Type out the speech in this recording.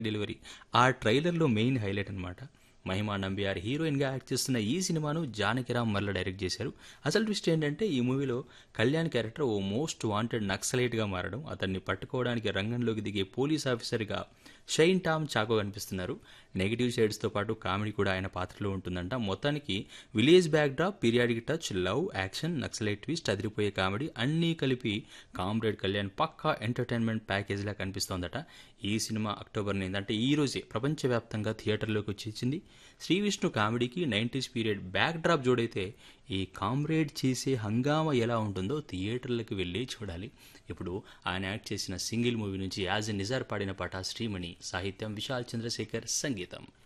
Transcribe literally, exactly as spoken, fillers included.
Delivery. ఆ ట్రైలర్‌లో main highlight అనమాట. మహిమా నంబియార్ హీరోయిన్‌గా యాక్ట్ చేస్తున్న ఈ సినిమాను జానకిరామ్ మల్ల డైరెక్ట్ చేశారు. అసలు ట్విస్ట్ ఏంటంటే ఈ మూవీలో కళ్యాణ్ క్యారెక్టర్ ఓ మోస్ట్ వాంటెడ్ నక్సలైట్‌గా మారడం, అతన్ని పట్టుకోవడానికి రంగంలోకి దిగే పోలీస్ ఆఫీసర్‌గా షైన్ టామ్ చాకో కనిపిస్తున్నారు. నెగిటివ్ షేడ్స్‌తో పాటు కామెడీ కూడా ఆయన పాత్రలో ఉంటుందంట. మొత్తానికి village backdrop, periodic touch, love, action, naxalite twist, అదిరిపోయే కామెడీ అన్నీ కలిపి కామ్రేడ్ కళ్యాణ్ పక్కా ఎంటర్టైన్మెంట్ ప్యాకేజ్‌లా కనిపిస్తోందట. ఈ సినిమా అక్టోబర్ ఎనిమిది అంటే ఈ రోజే ప్రపంచవ్యాప్తంగా థియేటర్లోకి వచ్చేసింది. Shri Vishnu కామెడీకి nineties period back drop జోడైతే ఈ కామ్రేడ్ చేసే హంగామా ఎలా ఉంటుందో థియేటర్లకు వెళ్ళి చూడాలి. ఇప్పుడు ఆయన యాక్ట్ చేసిన సింగిల్ మూవీ నుంచి యాజ్ ఎ నిజార్ పాడిన పాట శ్రీమణి, సాహిత్యం విశాల్ చంద్రశేఖర్, సంగీతం